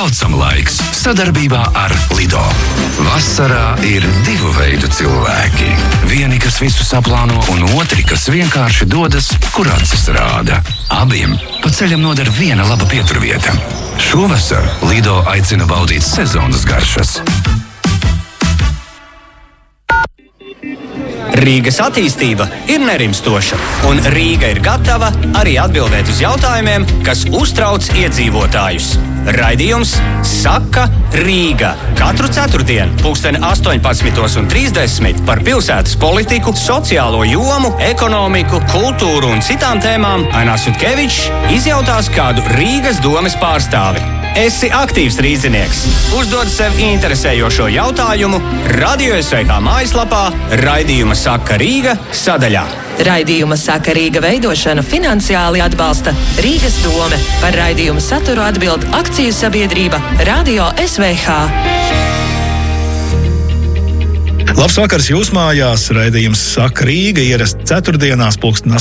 Braucam laiks sadarbībā ar Lido. Vasarā ir divu veidu cilvēki. Vieni, kas visu saplāno, un otri, kas vienkārši dodas, kur acis rāda. Abiem pa ceļam noder viena laba pieturvieta. Šovasar Lido aicina baudīt sezonas garšas. Rīgas attīstība ir nerimstoša, un Rīga ir gatava arī atbildēt uz jautājumiem, kas uztrauc iedzīvotājus. Raidījums Saka Rīga. Katru ceturtdienu 18:30 par pilsētas politiku, sociālo jomu, ekonomiku, kultūru un citām tēmām Ainas Jutkevičs izjautās kādu Rīgas domes pārstāvi. Esi aktīvs rīznieks. Uzdod sev interesējošo jautājumu Radio SVH mājaslapā Raidījuma Saka Rīga sadaļā. Raidījuma Saka Rīga veidošanu finansiāli atbalsta Rīgas dome. Par raidījumu saturu atbild akciju sabiedrība Radio SVH. Labs vakars jūs mājās. Raidījums Saka Rīga ierasti ceturtdienās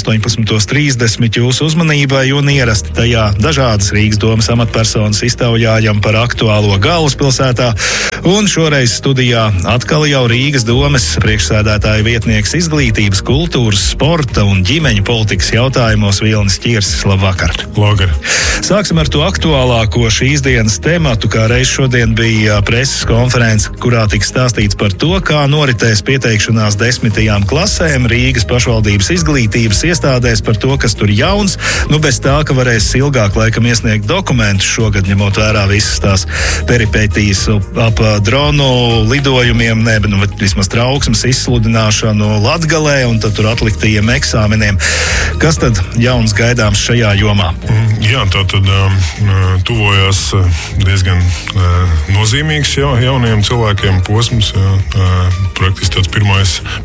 18:30 jūsu uzmanībai un ierasti tajā dažādas Rīgas domes amatpersonas iztaujājam par aktuālo galvaspilsētā. Un šoreiz studijā atkal jau Rīgas domes priekšsēdētāja vietnieks izglītības, kultūras, sporta un ģimeņu politikas jautājumos Vilnis Ķirsis. Labvakar! Labvakar! Sāksim ar to aktuālāko šīs dienas tematu, kā reiz šodien bija preses konference, kurā tika stāstīts par to, kā noritēs pieteikšanās 10. klasēm Rīgas pašvaldības izglītības iestādēs par to, kas tur jauns, bez tā, ka varēs ilgāk laikam iesniegt dokumentus šogad, ņemot vērā visas tās peripētīs ap dronu lidojumiem, vismaz trauksmes izsludināšanu Latgalē un tad tur atliktajiem eksāmeniem. Kas tad jauns gaidāms šajā jomā? Jā, tātad tuvojās diezgan nozīmīgs jauniem cilvēkiem posms. Praktiski tāds pirmā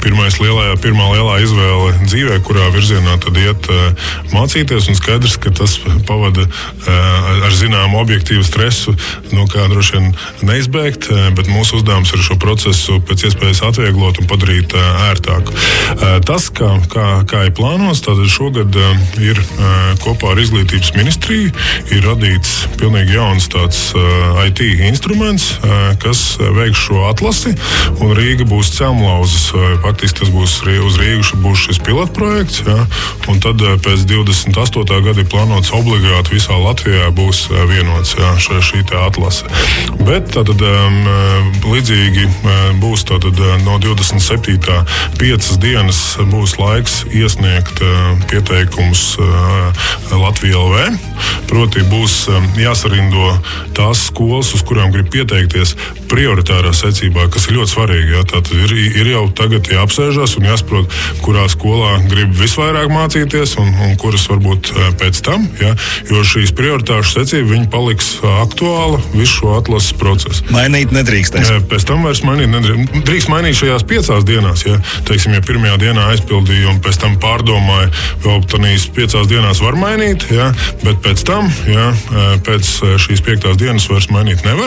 lielā izvēle dzīvē, kurā virzienā tad iet mācīties, un skaidrs, ka tas pavada ar zināmu objektīvu stresu, kā droši vien neizbēgt, bet mūsu uzdevums ir šo procesu pēc iespējas atvieglot un padarīt ērtāku. Tas, kā ir plānots, tātad šogad ir kopā ar izglītības ministriju ir radīts pilnīgi jauns tāds IT instruments, kas veiks šo atlasi, un Rīga būs cēmlauzes. Faktiski tas būs uz Rīgu būs šis pilotprojekts, un tad pēc 28. gada ir plānots obligāti visā Latvijā būs vienots šī tā atlase. Bet tātad līdzīgi būs tātad no 27. 5 dienas būs laiks iesniegt pieteikumus Latvija LV. Proti būs jāsarindo tās skolas, uz kurām grib pieteikties prioritārā secībā, kas ir ļoti svarīgi. Tātad ir jau tagad jāapsēžas un jāsaprot, kurā skolā grib visvairāk mācīties un kuras varbūt pēc tam, jo šīs prioritāšu secība viņi paliks aktuāla visu šo atlases procesu. Mainīt nedrīkstēs. Pēc tam vairs mainīt nedrīkst. Drīkst mainīt šajās 5 dienās. Teiksim, ja pirmajā dienā aizpildīja un pēc tam pārdomāja, vēl tādīs 5 dienās var mainīt, bet pēc tam, pēc šīs 5 dienas vairs mainīt nevar.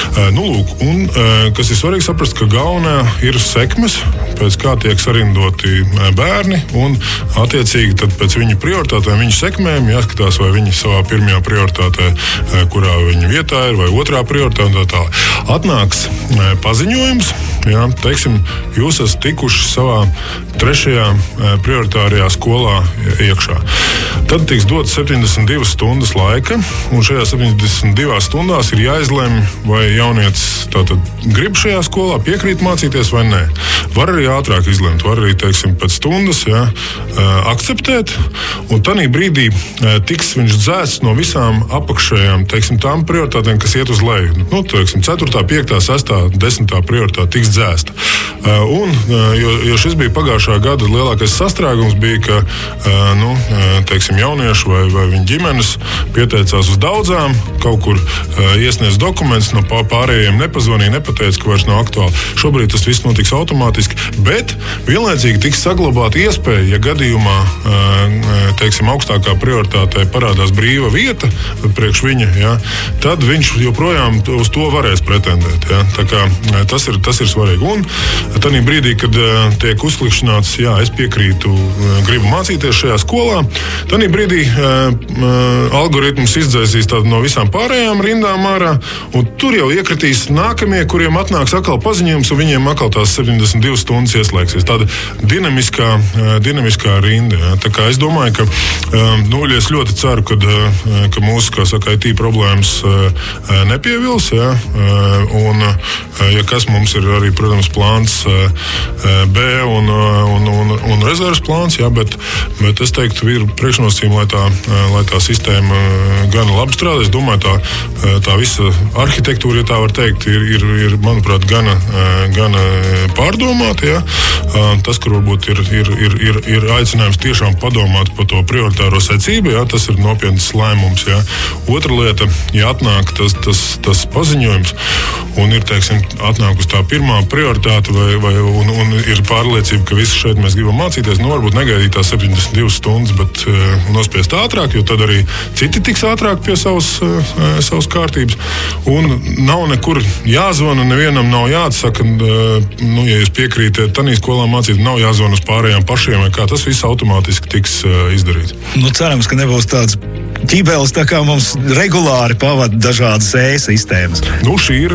Un kas ir svarīgi saprast, ka galvenā ir sekmes, pēc kā tiek sarindoti bērni, un attiecīgi tad pēc viņu prioritātēm, viņu sekmēm jāskatās, vai viņi savā pirmajā prioritātē, kurā viņa vietā ir, vai otrā prioritātē tā. Atnāks paziņojums, teiksim, jūs esat tikuši savā 3. prioritārajā skolā iekšā. Tad tiks dots 72 stundas laika, un šajā 72 stundās ir jāizlemj, vai jaunietis tātad grib šajā skolā piekrīt mācīties vai nē. Var arī ātrāk izlemt, var arī, teiksim, pēc stundas akceptēt, un tanī brīdī tiks viņš dzēsts no visām apakšējām, teiksim, tām prioritātēm, kas iet uz leju. Teiksim, 4., 5., 6., 10. prioritāte tiks dzēsta. Jo šis bija pagājušā gada lielākais sastrēgums, bija, ka teiksim, jaunieši vai viņa ģimenes pieteicās uz daudzām, kaut kur iesniedz dokumentus, no pārējiem nepazvanīja, nepateica, ka vairs nav aktuāli. Šobrīd tas viss notiks automātiski, bet vienlaicīgi tiks saglabāta iespēja, ja gadījumā, teiksim, augstākā prioritātē parādās brīva vieta priekš viņa, tad viņš joprojām uz to varēs pretendēt. Tā kā tas ir svarīgi. svarīgi. Un tādā brīdī, kad tiek uzklikšķināts, jā, es piekrītu, gribu mācīties šajā skolā, tādā brīdī algoritms izdzēsīs no visām pārējām rindām ārā, un tur jau iekritīs nākamie, kuriem atnāks atkal paziņojums, un viņiem atkal tās 72 stundas ieslēgsies. Tāda dinamiskā rinda. Jā. Tā kā es domāju, ka es ļoti ceru, ka mūsu, kā saka, IT problēmas nepievils, jā, un ja kas mums ir arī, protams, plāns B un rezerves plāns, jā, bet es teiktu, ir priekšnosacījumi, lai tā sistēma gan labi strādā. Es domāju, tā visa arhitektūra, ja tā var teikt, ir manuprāt, gan pārdomāta, jā. Tas, kur varbūt ir aicinājums tiešām padomāt par to prioritāro secību, jā, tas ir nopietns lēmums, jā. Otra lieta, ja atnāk tas paziņojums un ir, teiksim, atnāk uz tā pirmā prioritāte un ir pārliecība, ka visi šeit mēs gribam mācīties, varbūt negaidīt tās 72 stundas, bet nospiest ātrāk, jo tad arī citi tiks ātrāk pie savas kārtības. Un nav nekur jāzvana, nevienam nav jāatsaka, ja jūs piekrītat, tādā skolā mācīt, nav jāzvana uz pārējām pašiem, vai kā tas viss automātiski tiks izdarīts. Cerams, ka nebūs tāds ķibeles, tā kā mums regulāri pavada dažādas e-sistēmas. Šī ir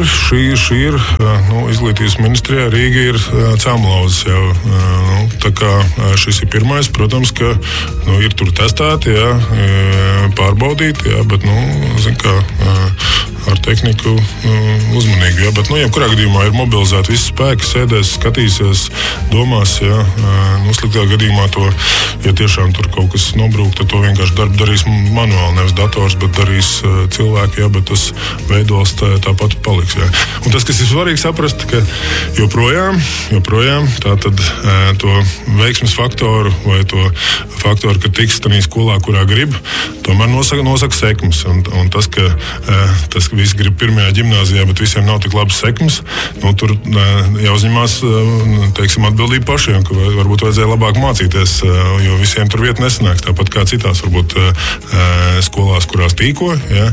izglītības ministrijā, Rīga ir cēmlauzes jau. Tā kā šis ir pirmais, protams, ka ir tur testēti, jā, pārbaudīti, jā, bet, zin kā, ar tehniku uzmanīgi, jā, bet, jebkurā gadījumā ir mobilizēti visi spēki, sēdēs, skatīsies, domās, jā, sliktā gadījumā to, ja tiešām tur kaut kas nobrūk, tad to vienkārši darbu darīs manuāli, nevis dators, bet darīs cilvēki, jā, bet tas veidols tāpat paliks, jā. Un tas, kas ir svarīgi saprast, ka joprojām tātad to veiksmes faktoru vai to faktoru, ka tiks tādā skolā, kurā grib, tomēr nosaka sekmes. Un tas, ka tas visi grib pirmajā ģimnāzijā, bet visiem nav tik labas sekmes, tur jāuzņemās, teiksim, atbildība pašiem, ka varbūt vajadzēja labāk mācīties, jo visiem tur vieta nesanāks, tāpat kā citās varbūt skolās, kurās tīko, ja?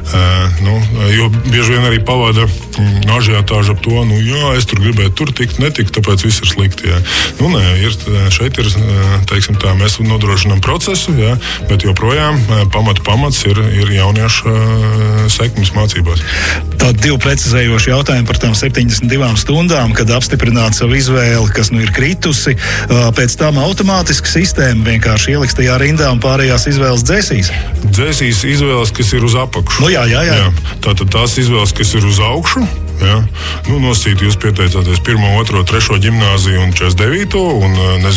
Jo bieži vien arī pavada ažiotāžu ap to, es tur gribēju tur tikt, netikt, tāpēc viss ir slikti. Ja? Šeit ir, teiksim tā, mēs nodrošinām procesu, ja? Bet joprojām pamats ir jauniešu sekmes mācībās. Tādi divi precizējoši jautājumi par tām 72 stundām, kad apstiprināt savu izvēli, kas ir kritusi. Pēc tam automātiski sistēma vienkārši ieliks tajā rindā un pārējās izvēles dzēsīs. Dzēsīs izvēles, kas ir uz apakšu. Jā. Tātad tās izvēles, kas ir uz augšu. Ja? Nosīt jūs pieteicāties 1, 2, 3 ģimnāziju un 49. un,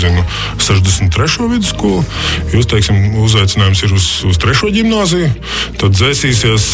63. vidusskolu. Jūs, teiksim, uzaicinājums ir uz 3. ģimnāziju, tad dzēsīsies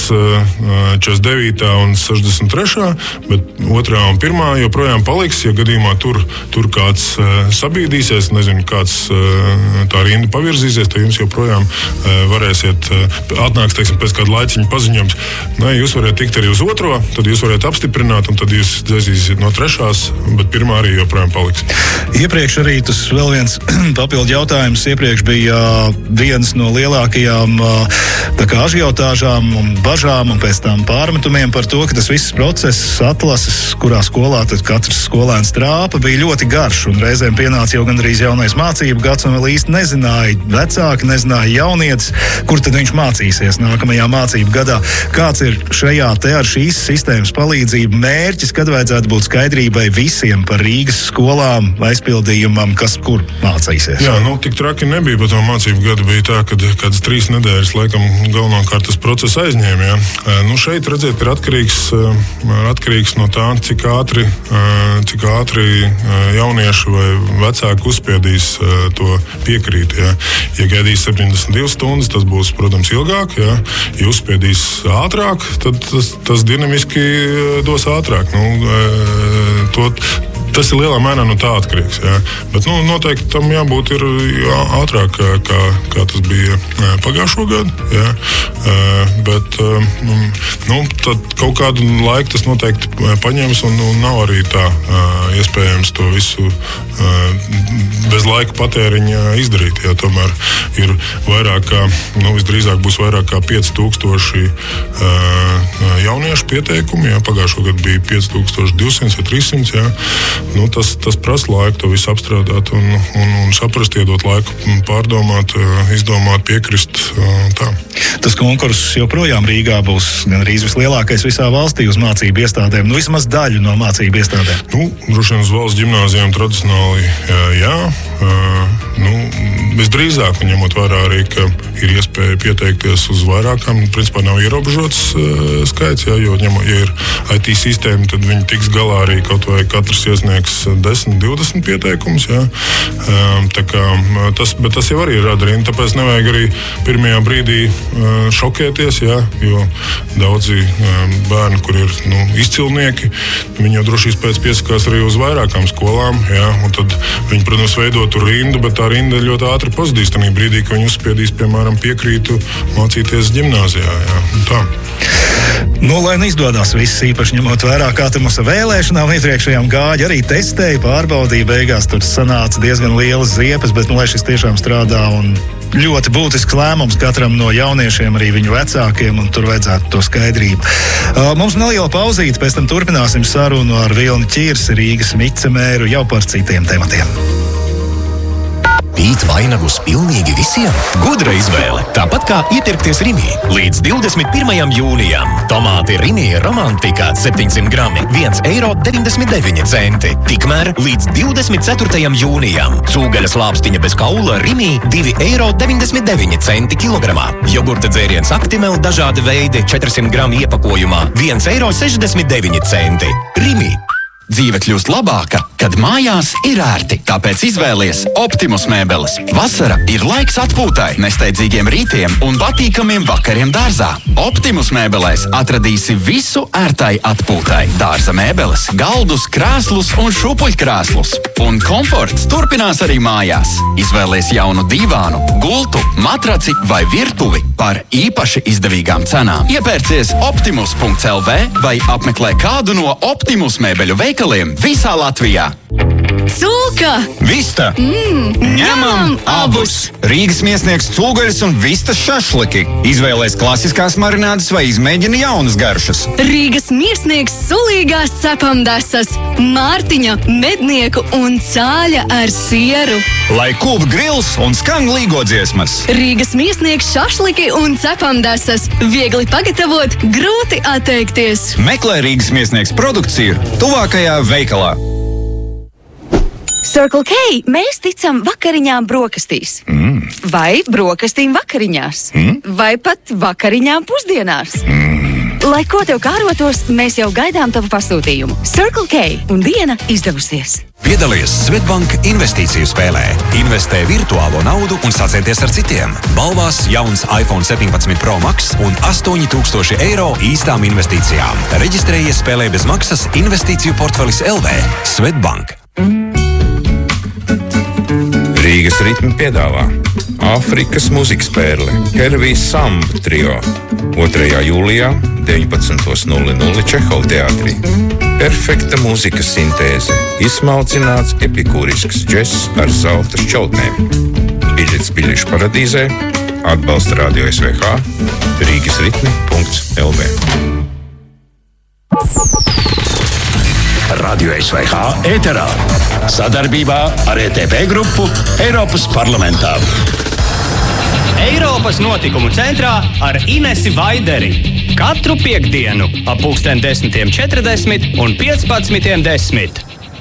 49. un 63. bet 2. un 1. joprojām paliks, ja gadījumā tur kāds sabīdīsies, kāds tā rinda pavirzīsies, tad jums joprojām varēsiet, atnāks, teiksim, pēc kāda laiciņa paziņojums, jūs varētu tikt arī uz 2, tad jūs varētu apstiprināt, un tad jūs dzēsīsiet no 3, bet 1 arī joprojām paliks. Iepriekš arī tas vēl viens papildu jautājums. Iepriekš bija viens no lielākajām ažiotāžām un bažām un pēc tam pārmetumiem par to, ka tas viss process atlases, kurā skolā tad katrs skolēns trāpa, bija ļoti garš, un reizēm pienāca jau gandrīz jaunais mācību gads, un vēl īsti nezināja vecāki, nezināja jaunietis, kur tad viņš mācīsies nākamajā mācību gadā. Kāds ir šajā ar šīs sistēmas palīdzību mērķis, kad vajadzētu būt skaidrībai visiem par Rīgas skolām, aizpildījumam, kas kur mācīsies? Jā, tik traki nebija, bet no mācību gada bija tā, ka kādas 3 nedēļas laikam galvenokārt tas process aizņēma. Ja? Šeit, redzēt, ir atkarīgs no tā, cik ātri jaunieši vai vecāki uzspiedīs to piekrīt. Ja? Ja gaidīs 72 stundas, tas būs, protams, ilgāk. Ja, ja uzspiedīs ātrāk, tad tas dinamiski dos ātrāk. Tas ir lielā mērā no tā atkarīgs. Jā. Bet noteikti tam jābūt ir ātrāk, kā tas bija pagājušo gadu. Jā. Bet tad kaut kādu laiku tas noteikti paņems un nav arī tā iespējams to visu bez laika patēriņa izdarīt. Jā. Tomēr ir vairāk kā, visdrīzāk būs vairāk kā 5000 jauniešu pieteikumi. Jā. Pagājušo gadu bija 5200 vai 300. Jā. Tas prasa laiku to visu apstrādāt un saprast, iedot laiku pārdomāt, izdomāt, piekrist. Tā. Tas konkurss joprojām Rīgā būs gan arī vislielākais visā valstī uz mācību iestādēm, vismaz daļu no mācību iestādēm. Droši vien uz valsts ģimnāzijām tradicionāli jā. Visdrīzāk, ņemot vērā arī, ka ir iespēja pieteikties uz vairākām, principā nav ierobežots skaits, jā, jo, ja ir IT sistēma, tad viņi tiks galā arī kaut vai katrs iesniegs 10, 20 pieteikumus, jā. Bet tas jau arī rada rindu, tāpēc nevajag arī pirmajā brīdī šokēties, jā, jo daudzi bērni, kur ir izcilnieki, viņi jau droši pēc piesakās arī uz vairākām skolām, jā, un tad viņi, protams, veido tur rindu, bet tā rinda ļoti ātri pazudīs tajā brīdī, ka viņi uzspiedīs, piemēram, piekrītu mācīties ģimnāzijā. Jā, tā. Lai neizdodas viss, īpaši ņemot vērā, kā tam uz vēlēšanām iepriekšējām gāja, arī testēja, pārbaudīja, beigās tur sanāca diezgan lielas ziepes, bet lai šis tiešām strādā un ļoti būtisks lēmums katram no jauniešiem, arī viņu vecākiem, un tur vajadzētu to skaidrību. Mums neliela pauzīte, pēc tam turpināsim sarunu ar Vilni Ķirsi, Rīgas vicemēru, jau par citiem tematiem. Pīt vainagus pilnīgi visiem? Gudra izvēle, tāpat kā iepirkties Rimī. Līdz 21. jūnijam tomāti Rimī romantika 700 grami 1,99 eiro. Tikmēr līdz 24. jūnijam cūgaļas lāpstiņa bez kaula Rimī 2,99 eiro kilogramā. Jogurta dzēriens Actimel dažādi veidi 400 gramu iepakojumā 1,69 eiro. Rimī. Dzīve kļūst labāka, kad mājās ir ērti. Tāpēc izvēlies Optimus mēbeles. Vasara ir laiks atpūtai, nesteidzīgiem rītiem un patīkamiem vakariem dārzā. Optimus mēbelēs atradīsi visu ērtai atpūtai. Dārza mēbeles, galdus, krēslus un šupuļkrēslus. Un komforts turpinās arī mājās. Izvēlies jaunu dīvānu, gultu, matraci vai virtuvi par īpaši izdevīgām cenām. Iepērcies optimus.lv vai apmeklē kādu no Optimus mēbeļu veikaliem visā Latvijā. Cūka! Vista! Ņemam abus! Rīgas miesniegs cūgaļas un vistas šašliki. Izvēlēs klasiskās marinādes vai izmēģina jaunas garšas. Rīgas miesniegs sulīgās cepamdesas, Mārtiņa, mednieku un cāļa ar sieru. Lai kūp grils un skan līgo dziesmas. Rīgas miesniegs šašliki un cepamdesas. Viegli pagatavot, grūti atteikties. Meklē Rīgas miesniegs produkciju tuvākajā veikalā. Circle K, mēs ticam vakariņām brokastīs. Vai brokastīm vakariņās. Vai pat vakariņām pusdienās. Lai ko tev kārotos, mēs jau gaidām tavu pasūtījumu. Circle K un diena izdevusies. Piedalies Svetbank investīciju spēlē. Investē virtuālo naudu un sacieties ar citiem. Balvās jauns iPhone 17 Pro Max un 8000 eiro īstām investīcijām. Reģistrējies spēlē bez maksas investīciju portfelis LV. Svetbank. Rīgas ritmi piedāvā Āfrikas mūzikas pērle Hervijas Samba trio 2. jūlijā 19:00 Čehova teātrī. Perfekta mūzikas sintēze, izsmalcināts epikūrisks džess ar zelta šķautnēm. Biļetes biļešu paradīzē, atbalsta Radio SVH, rīgasritmi.lv. Radio SVH ēterā sadarbībā ar ETP grupu Eiropas parlamentā. Eiropas notikumu centrā ar Inesi Vaideri. Katru piektdienu ap 10:40 un 15:10.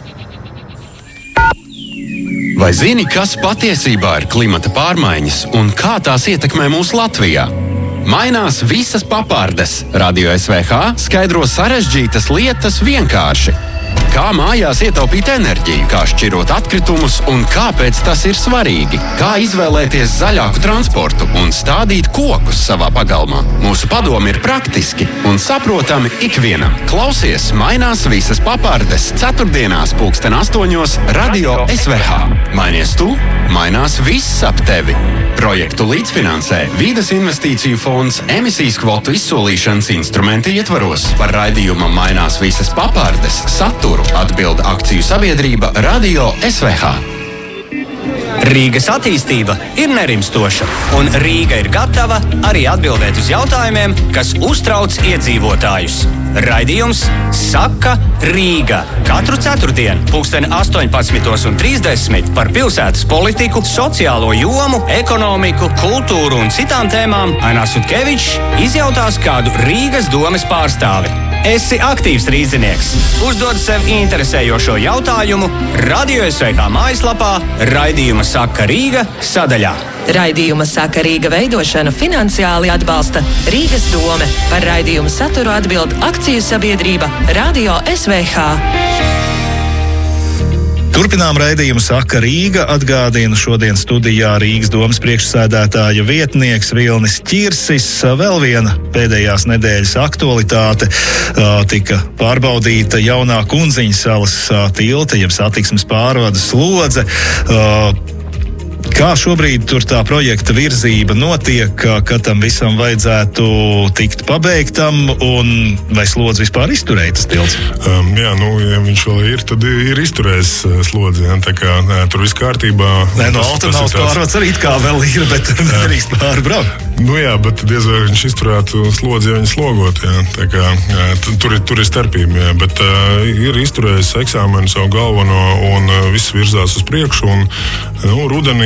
Vai zini, kas patiesībā ir klimata pārmaiņas un kā tās ietekmē mūsu Latvijā? Mainās visas papārdes. Radio SVH skaidro sarežģītas lietas vienkārši. Kā mājās ietaupīt enerģiju, kā šķirot atkritumus un kāpēc tas ir svarīgi? Kā izvēlēties zaļāku transportu un stādīt kokus savā pagalmā? Mūsu padomi ir praktiski un saprotami ikvienam. Klausies Mainās visas papardes 4. pulksten 8. Radio SVH. Mainies tu, mainās viss ap tevi. Projektu līdzfinansē Vides investīciju fonds emisijas kvotu izsolīšanas instrumenti ietvaros. Par raidījuma Mainās visas papardes saturu atbild akciju sabiedrība Radio SVH. Rīgas attīstība ir nerimstoša, un Rīga ir gatava arī atbildēt uz jautājumiem, kas uztrauc iedzīvotājus. Raidījums Saka Rīga. Katru ceturtdienu, pulksten 18:30 par pilsētas politiku, sociālo jomu, ekonomiku, kultūru un citām tēmām Ainas Sutkevičs izjautās kādu Rīgas domes pārstāvi. Esi aktīvs rīznieks. Uzdod sev interesējošo jautājumu Radio SVH mājaslapā Raidījuma Saka Rīga sadaļā. Raidījuma Saka Rīga veidošanu finansiāli atbalsta Rīgas dome. Par raidījuma saturu atbild akciju sabiedrība Radio SVH. Turpinām raidījumu Saka Rīga. Atgādina šodien studijā Rīgas domes priekšsēdētāja vietnieks Vilnis Ķirsis. Vēl viena pēdējās nedēļas aktualitāte. Tika pārbaudīta jaunā Kunziņas salas tilta, jeb satiksmes pārvades slodze. Kā šobrīd tur tā projekta virzība notiek, kad tam visam vajadzētu tikt pabeigtam, un vai slodzi vispār izturēja tas tilts? Ja viņš vēl ir, tad ir izturējis slodzi. Ja, tā kā tur viss kārtībā. Nē, no autonomās pārvades arī kā vēl ir, bet nedrīkst pārbraukt. Jā, bet diez vai viņš izturētu slodzi, ja viņi slogot. Ja, tā kā tur ir starpība, ja, bet ir izturējis eksāmenu savu galveno, un viss virzās uz priekšu, un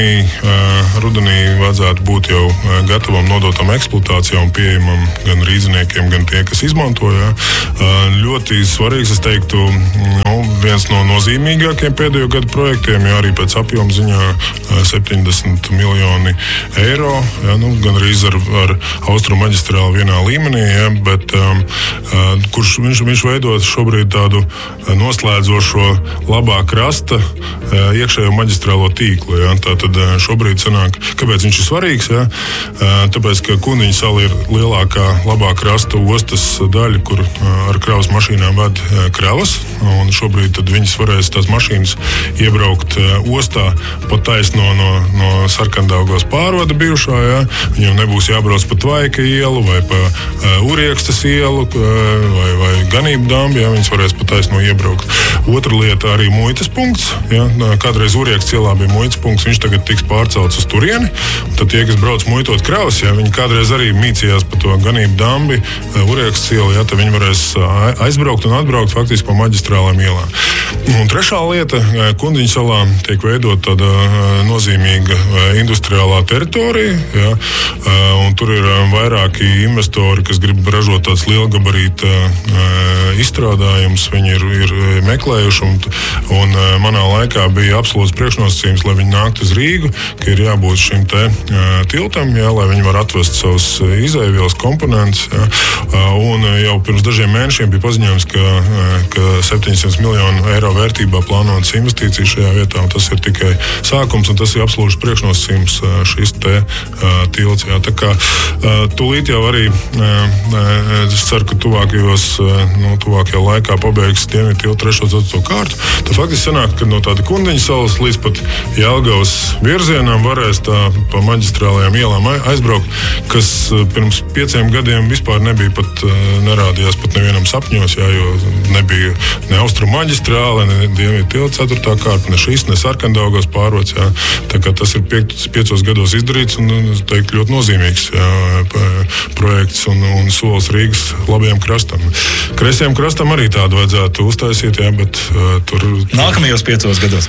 rudenī vajadzētu būt jau gatavam nodotam eksploatācijām, pieejamam gan rīzniekiem, gan tie, kas izmanto. Ja. Ļoti svarīgs, es teiktu, viens no nozīmīgākiem pēdējo gadu projektiem, ja arī pēc apjoma ziņā 70 miljoni eiro, ja, gan arī ar austrumu maģistrāli vienā līmenī, ja, bet kurš viņš veido šobrīd tādu noslēdzošo labā krasta iekšējo maģistrālo tīklu. Ja. Tātad šobrīd sanāk, kāpēc viņš ir svarīgs? Ja? Tāpēc, ka Kundiņa sala ir lielākā labā krasta ostas daļa, kur ar kravas mašīnām ved kravas, un šobrīd tad viņas varēs tās mašīnas iebraukt ostā pa taisno no Sarkandaugavas pārvada bijušā. Ja? Viņam nebūs jābrauc pa Tvaika ielu vai pa Uriekstas ielu vai Ganību dambi, ja? Viņas varēs pa taisno iebraukt. Otra lieta arī muitas punkts. Ja? Kādreiz Uriekstas ielā bija muitas punkts, viņš tagad tiks pārcelts uz turieni. Tad tie, kas brauc muitot kravas, ja, viņi kādreiz arī mīcījās pa to Ganību dambi, Uriekstas ielu, ja, tad viņi varēs aizbraukt un atbraukt faktiski pa maģistrālēm ielām. Un trešā lieta, Kundiņa salā tiek veidot tāda nozīmīga industriālā teritorija, ja, un tur ir vairāki investori, kas grib ražot tāds lielgabarīta izstrādājums, viņi ir meklējuši, un manā laikā bija absolūts priekšnosacījums, lai viņi nāktu uz Rīgu, ka ir jābūt šim te tiltam, jā, lai viņi var atvest savus izēvielas komponentus. Jā, un jau pirms dažiem mēnešiem bija paziņojums, ka 700 miljonu eiro vērtībā plānotas investīcijas šajā vietā, un tas ir tikai sākums, un tas ir absolūts priekšnosacījums šis te tilts. Jā. Tā kā tūlīt jau arī es ceru, ka tuvākajā laikā pabeigs Dienvidu tiltu 3. un 4. kārtu. Tad faktiski sanāk, ka no tāda Kundiņa salas līdz pat Jelgavas virzienām varēs tā pa maģistrālajām ielām aizbraukt, kas pirms 5 gadiem vispār nebija pat nerādījās pat nevienam sapņos, jā, jo nebija ne austrumu maģistrāle, ne Dienvidu tilts 4. kārta, ne šis, ne Sarkandaugavas pārvads, jā. Tā kā tas ir 5 gados izdarīts un, es teiktu, ļoti nozīmīgs, jā, projekts un solis Rīgas labajam krastam. Kreisajam krastam arī tādu vajadzētu uztaisīt, jā, bet tur... Nākamajos 5 gados?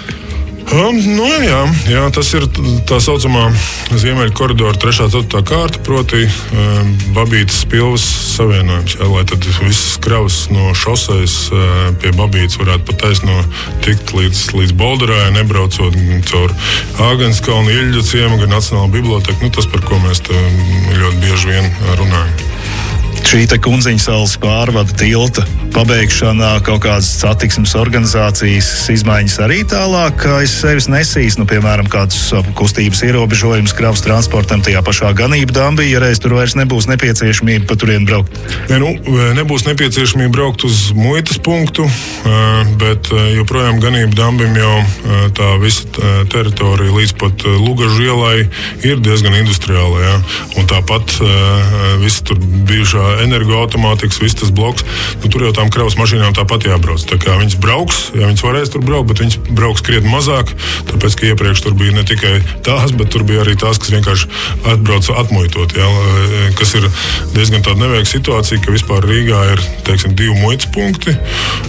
Jā, tas ir tā saucamā Ziemeļu koridora 3. un 4. kārta, proti Babītas Pilvas savienojums, jā, lai tad visas kravas no šosejas pie Babītas varētu pat taisno tikt līdz Bolderājai, nebraucot caur Āgenskalnu, Iļģu ciemu, gan Nacionālo biblioteku, tas, par ko mēs ļoti bieži vien runājam. Šī te Kunziņsalas pārvada tilta pabeigšanā kaut kādas satiksmes organizācijas izmaiņas arī tālāk aiz sevis nesīs, piemēram, kāds kustības ierobežojums kravas transportam tajā pašā ganību dambī, ja reiz tur vairs nebūs nepieciešamība pa turien braukt? Nebūs nepieciešamība braukt uz muitas punktu, bet joprojām ganību dambim jau tā visa teritorija līdz pat Lugažu ielai ir diezgan industriāla, ja? Un tāpat viss tur bijušā energoautomātikas, viss tas bloks, tur jau tām kravas mašīnām tāpat jābrauc. Tā kā viņas brauks, ja viņas varēs tur braukt, bet viņas brauks krietni mazāk, tāpēc, ka iepriekš tur bija ne tikai tās, bet tur bija arī tās, kas vienkārši atbrauca atmuitot, ja? Kas ir diezgan tāda neveiksmīga situācija, ka vispār Rīgā ir, teiksim, 2 muitas punkti,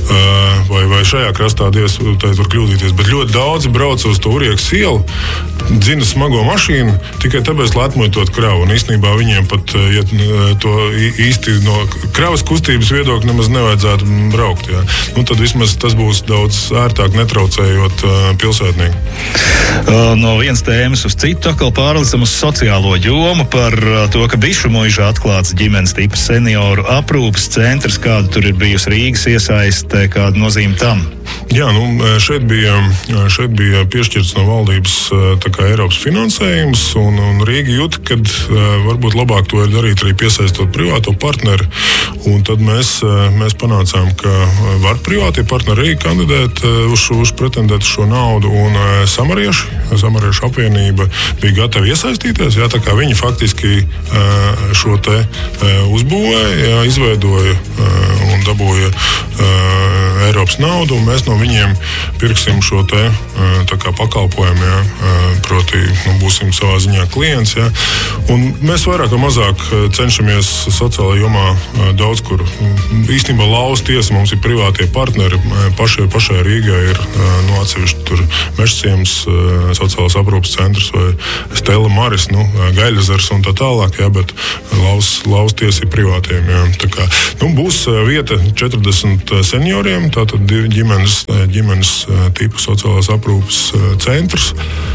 vai šajā krastā var kļūdīties, bet ļoti daudzi brauc uz to Uriekas ielu, dzina smago mašīnu tikai tāpēc, lai atmuitot kravu. Un īstenībā viņiem pat, ja to īsti no kravas kustības viedokļa nemaz nevajadzētu braukt. Ja. Tad vismaz tas būs daudz ērtāk, netraucējot pilsētnieku. No vienas tēmas uz citu atkal pārlicam uz sociālo jomu par to, ka Bišu muižā atklāts ģimenes tipa senioru aprūpes centrs, kāda tur ir bijusi Rīgas iesaiste, kāda nozīme tam? Jā, šeit bija piešķirts no valdības Eiropas finansējums, un Rīga jūt, kad varbūt labāk to ir darīt arī piesaistot privāto partneri, un tad mēs panācām, ka var privātie partneri arī kandidēt pretendēt uz šo naudu, un Samariešu apvienība bija gatava iesaistīties, jā, tā kā viņi faktiski šo te uzbūvēja, jā, izveidoja un dabūja Eiropas naudu, un mēs no viņiem pirksim šo te pakalpojumu, jā, proti būsim savā ziņā klients. Jā. Un mēs vairāk vai mazāk cenšamies sociālajā jomā daudz kur. Īstenībā Lauvas tiesa mums ir privātie partneri. Pašai Rīgai ir atsevišķi tur Mežciems, sociālās aprūpes centrs vai Stella Maris, Gaļazars un tā tālāk, jā, bet Lauvas tiesa ir privātiem. Jā. Tā kā, būs vieta 40 senioriem, tātad ģimenes tipu sociālās aprūpes centrs.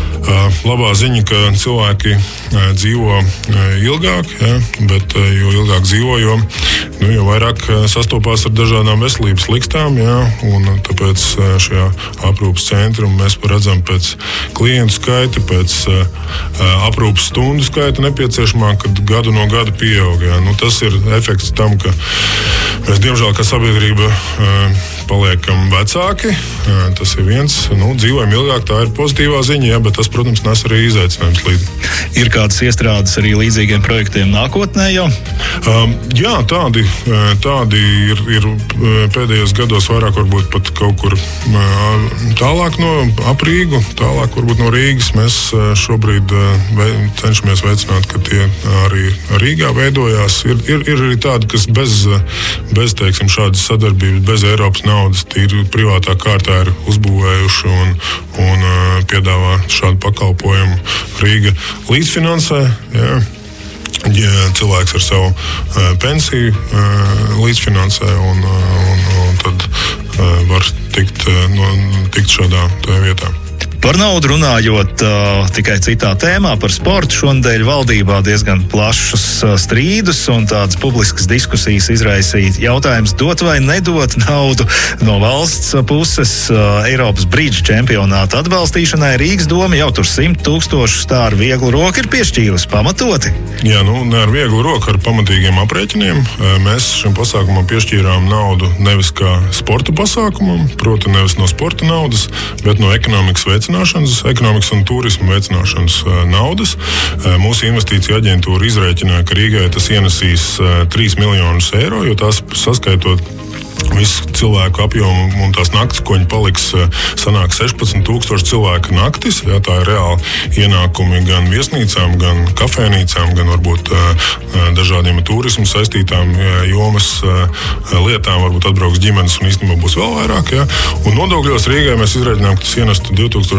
Labā ziņa, ka cilvēki dzīvo ilgāk, ja, bet jo ilgāk dzīvo, jo vairāk sastopās ar dažādām veselības likstām, ja, un tāpēc šajā aprūpes centru mēs redzam pēc klientu skaita, pēc aprūpes stundu skaita nepieciešamā, kad gadu no gada pieaug. Ja. Tas ir efekts tam, ka mēs diemžēl kā sabiedrība paliekam vecāki, tas ir viens, dzīvojam ilgāk, tā ir pozitīvā ziņa, ja, bet tas, protams, nes arī izaicinājums līdzi. Ir kādas iestrādes arī līdzīgiem projektiem nākotnē jau? Jā, tādi ir pēdējos gados vairāk varbūt pat kaut kur tālāk no Aprīgu, tālāk varbūt no Rīgas. Mēs šobrīd cenšamies veicināt, ka tie arī Rīgā veidojās. Ir arī tādi, kas bez teiksim, šādas sadarbības, bez Eiropas naudas, tīri privātā kārtā ir uzbūvējuši un piedāvā šādu pakalpojumu. Rīga līdzfinansē, jā. Ja cilvēks ar savu pensiju līdzfinansē un tad var tikt šādā vietā. Par naudu runājot, tikai citā tēmā par sportu. Šonadēļ valdībā diezgan plašus strīdus un tādas publiskas diskusijas izraisīt jautājums dot vai nedot naudu no valsts puses Eiropas bridžu čempionāta atbalstīšanai. Rīgas doma jau tur 100 000 tā ar vieglu roku ir piešķīrusi pamatoti. Jā, ne ar vieglu roku, ar pamatīgiem aprēķiniem. Mēs šim pasākumam piešķīrām naudu nevis kā sporta pasākumam, proti nevis no sporta naudas, bet no ekonomikas un turismu veicināšanas naudas. Mūsu investīcija aģentūra izrēķināja, ka Rīgai tas ienesīs 3 miljonus eiro, jo tās saskaitot visu cilvēku apjomu un tās naktis, ko viņi paliks, sanāk 16 000 cilvēku naktis. Jā, tā ir reāli ienākumi gan viesnīcām, gan kafēnīcām, gan varbūt dažādiem turismu saistītām jomas lietām. Varbūt atbrauks ģimenes un īstenībā būs vēl vairāk. Jā. Un nodokļos Rīgai mēs izrēķinām, ka tas ienestu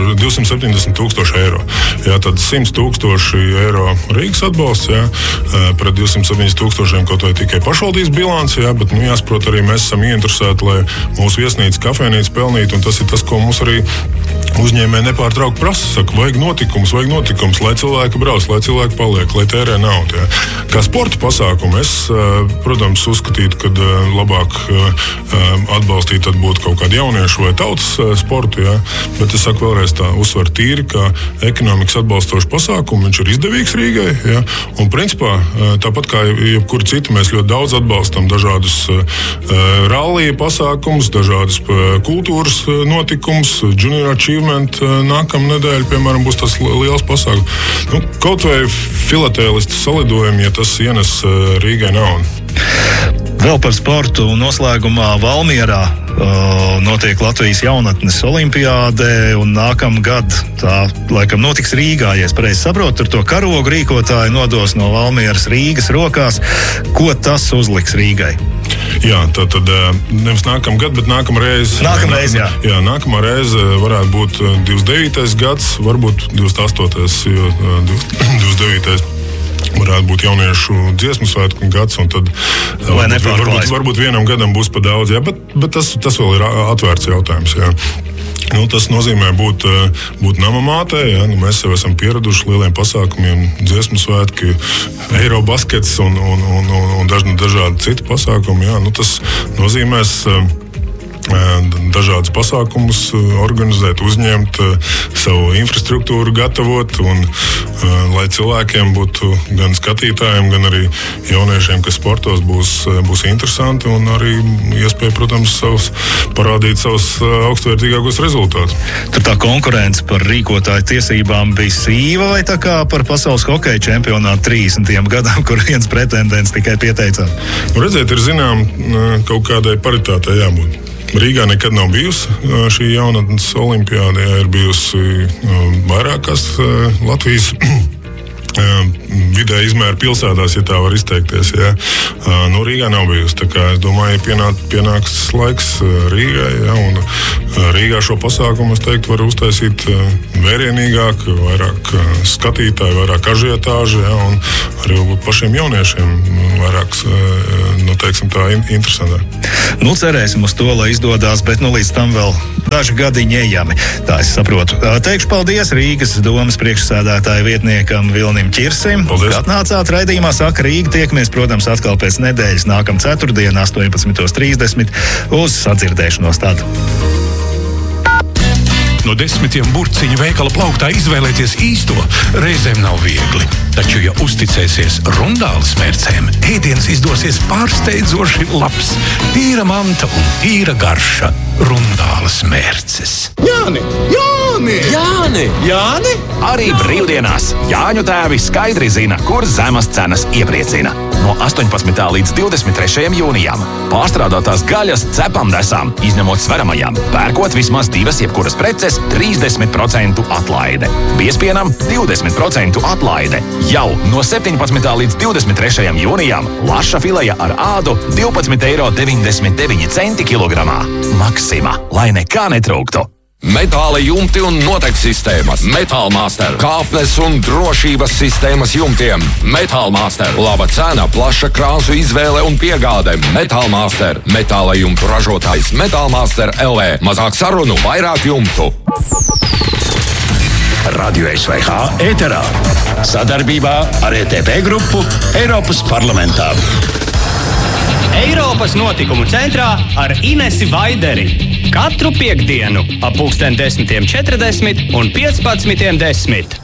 270 000 eiro. Jā, tad 100 000 eiro Rīgas atbalsts, jā, pret 270 000 kaut vai tikai pašvaldības bilants, jā, bet jāsaprot arī mēs esam ieinteresēti, lai mūsu viesnīca, kafejnīca pelnītu, un tas ir tas, ko mums arī uzņēmēji nepārtraukti prasa. Saka, vajag notikums, lai cilvēki brauc, lai cilvēki paliek, lai tērē naudu. Ja. Kā sporta pasākumu es, protams, uzskatītu, ka labāk atbalstīt tad būtu kaut kādu jauniešu vai tautas sportu, ja. Bet es saku vēlreiz tā, uzsver tīri, ka ekonomikas atbalstošu pasākumu viņš ir izdevīgs Rīgai. Ja. Un principā, tāpat kā jebkuri citi, mēs ļoti daudz atbalstam dažādus rallija pasākumus, dažādus kultūras notikumus, junior achievement nākamā nedēļa, piemēram, būs tas liels pasākums. Kaut vai filatēlistu salidojumi, ja tas ienes Rīgai naudu. Vēl par sportu noslēgumā Valmierā notiek Latvijas jaunatnes olimpiāde, un nākamgad tā laikam notiks Rīgā, ja es pareizi saprotu, tur to karogu rīkotāji nodos no Valmieras Rīgas rokās. Ko tas uzliks Rīgai? Jā, tad nevis nākamgad, bet nākamreiz. Nākamreiz, jā. Jā, nākamā reize varētu būt 29. gads, varbūt 28. jo 29. varētu būt jauniešu dziesmu svētku gads, un tad varbūt vienam gadam būs pa daudz, jā, bet tas vēl ir atvērts jautājums, jā. Tas nozīmē būt namamātē, jā. Mēs jau esam pieraduši lieliem pasākumiem, dziesmu svētki, Eirobaskets un dažādi citi pasākumi, jā. Tas nozīmēs dažādus pasākumus organizēt, uzņemt, savu infrastruktūru gatavot, un lai cilvēkiem būtu gan skatītājiem, gan arī jauniešiem, kas sportos, būs interesanti, un arī iespēja, protams, parādīt savus augstvērtīgākos rezultātus. Tur tā konkurence par rīkotāju tiesībām bija sīva, vai tā kā par pasaules hokeja čempionātu 30. gadam, kur viens pretendents tikai pieteicās? Redzēt, ir zinām, kaut kādai paritātei jābūt. Rīgā nekad nav bijusi šī jaunatnes olimpiāde, ir bijusi vairākās Latvijas vidē izmēra pilsētās, ja tā var izteikties. Ja. Rīgā nav bijusi. Tā kā es domāju, pienāks laiks Rīgai, ja, un Rīgā šo pasākumu, es teiktu, var uztaisīt vērienīgāk, vairāk skatītāju, vairāk ažiotāžu, ja, un arī pašiem jauniešiem vairāk, teiksim tā, interesantāk. Cerēsim uz to, lai izdodās, bet līdz tam vēl daži gadiņi ejami. Tā es saprotu. Teikšu paldies Rīgas domas priekšsēdētāja vietniekam Vilnim Čirsim. Paldies. Atnācāt raidījumā Saka Rīga. Tiekamies, protams, atkal pēc nedēļas nākamā ceturtdiena 18:30 uz sadzirdēšanos tādu. No 10 burciņu veikala plauktā izvēlēties īsto reizēm nav viegli. Taču, ja uzticēsies Rundāles mērcēm, ēdiens izdosies pārsteidzoši labs. Tīra manta un tīra garša. Rundāles mērces. Jāni! Arī brīvdienās Jāņu tēvi skaidri zina, kur zemas cenas iepriecina. No 18. līdz 23. jūnijam pārstrādātās gaļas cepamdesām, izņemot sveramajām, pērkot vismaz 2 jebkuras preces, 30% atlaide. Biespienam 20% atlaide. Jau no 17. līdz 23. jūnijam laša fileja ar ādu 12,99 € kilogramā. Maksima, lai nekā netrūktu. Metāla jumti un noteikti sistēmas. Metālmaster. Kāpnes un drošības sistēmas jumtiem. Metālmaster. Laba cena, plaša krāsu izvēle un piegāde. Metālmaster. Metāla jumtu ražotājs Metālmaster LV. Mazāk sarunu, vairāk jumtu. Radio SVH ēterā. Sadarbībā ar ETP grupu Eiropas parlamentā. Eiropas notikumu centrā ar Inesi Vaideri. Katru piektdienu ap 10:40 un 15:10.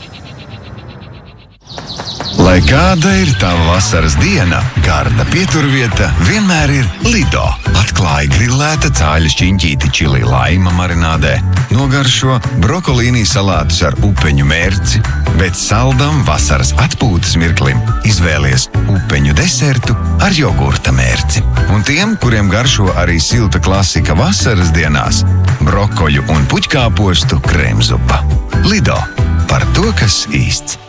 Lai kāda ir tava vasaras diena, garda pieturvieta vienmēr ir Lido. Atklāja grilēta cāļa šķiņķīti čili laima marinādē, nogaršo brokolīnī salātus ar upeņu mērci, bet saldam vasaras atpūtas mirklim izvēlies upeņu desertu ar jogurta mērci. Un tiem, kuriem garšo arī silta klasika vasaras dienās, brokoļu un puķkāpostu krēmzupa. Lido. Par to, kas īsts.